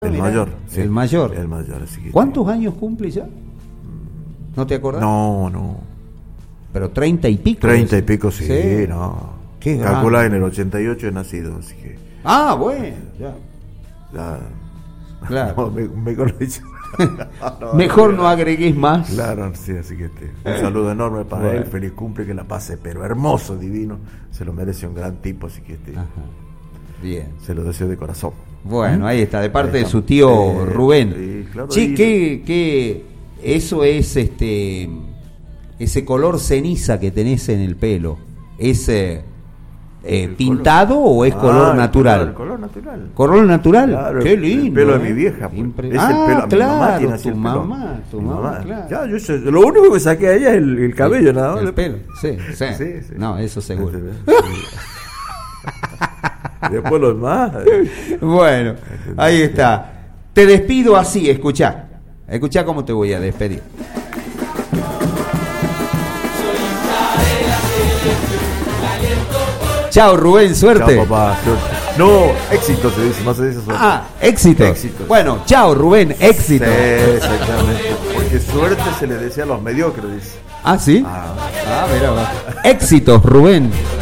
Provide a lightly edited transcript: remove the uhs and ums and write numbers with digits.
El mayor. Sí, el mayor. El mayor, así que ¿Cuántos años cumple ya? ¿No te acordás? No. Pero 30 y pico. 30 y pico, sí. No. Qué calculá, en el 88 he nacido, así que... bueno, ya. Claro. No, mejor dicho. Mejor no agregues más. Claro, sí, así que un saludo enorme para él, feliz cumple, que la pase, pero hermoso, divino, se lo merece, un gran tipo, así que bien, se lo deseo de corazón. Bueno, ahí está, de parte de su tío Rubén. Sí, claro, sí, que eso es ese color ceniza que tenés en el pelo, ¿es pintado color, o es color natural? El color natural. ¿Color natural? Claro, qué lindo. El pelo de mi vieja. Pues. Es el pelo. Claro, tu mamá, claro. Ya, lo único que saqué a ella es el cabello, nada más. El pelo, sí. No, eso seguro. Después los demás. Bueno, ahí está. Te despido así, escuchá cómo te voy a despedir. Chao, Rubén, suerte. Chao, papá, suerte. No, éxito se dice, no se dice suerte. Éxito. Bueno, chao, Rubén, éxito. Sí, exactamente. Porque suerte se le decía a los mediocres, dice. ¿Sí? Mira, va. Éxitos, Rubén.